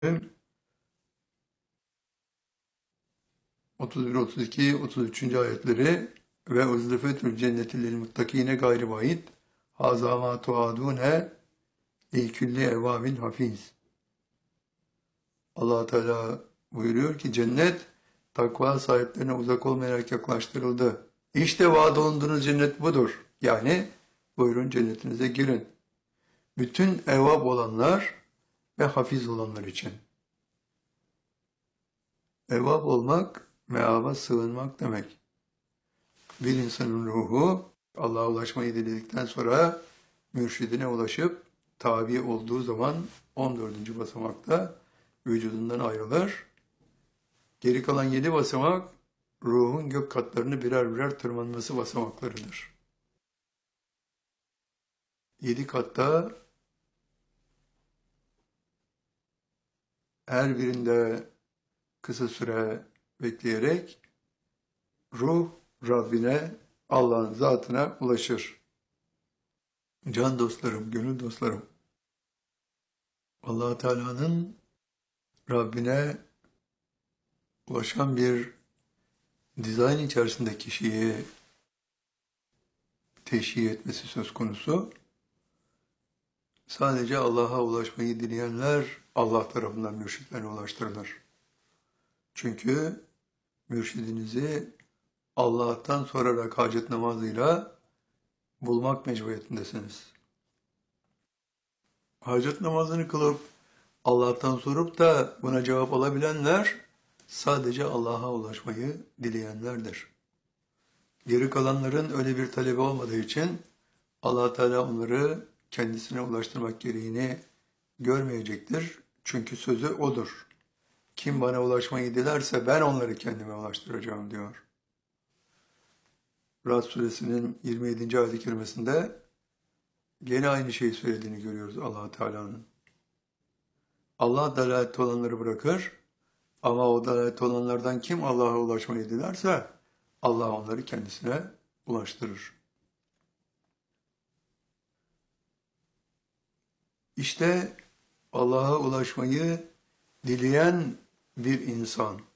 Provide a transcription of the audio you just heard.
31, 32, 33. ayetleri ve uzlifetül cenneti lil muttakine gayri vaid haza ma tuadune li külli evvabin hafiz. Allah Teala buyuruyor ki cennet takva sahiplerine uzak olmayarak yaklaştırıldı. İşte vaad olunduğunuz cennet budur. Yani buyurun cennetinize girin. Bütün evvab olanlar ve hafiz olanlar için. Evvab olmak, meaba sığınmak demek. Bir insanın ruhu Allah'a ulaşmayı diledikten sonra mürşidine ulaşıp tabi olduğu zaman 14. basamakta vücudundan ayrılır. Geri kalan 7 basamak ruhun gök katlarını birer birer tırmanması basamaklarıdır. 7 katta her birinde kısa süre bekleyerek ruh Rabbine, Allah'ın zatına ulaşır. Can dostlarım, gönül dostlarım, Allah Teala'nın Rabbine ulaşan bir dizayn içerisinde kişiyi teşhir etmesi söz konusu. Sadece Allah'a ulaşmayı dileyenler Allah tarafından mürşitlerine ulaştırılır. Çünkü mürşidinizi Allah'tan sorarak hacet namazıyla bulmak mecburiyetindesiniz. Hacet namazını kılıp Allah'tan sorup da buna cevap alabilenler sadece Allah'a ulaşmayı dileyenlerdir. Geri kalanların öyle bir talebi olmadığı için Allah Teala onları kendisine ulaştırmak gereğini görmeyecektir. Çünkü sözü odur. Kim bana ulaşmayı dilerse ben onları kendime ulaştıracağım diyor. Ra'd suresinin 27. ayet-i kerimesinde gene aynı şeyi söylediğini görüyoruz Allah Teala'nın. Allah dalalette olanları bırakır ama o dalalette olanlardan kim Allah'a ulaşmayı dilerse Allah onları kendisine ulaştırır. İşte Allah'a ulaşmayı dileyen bir insan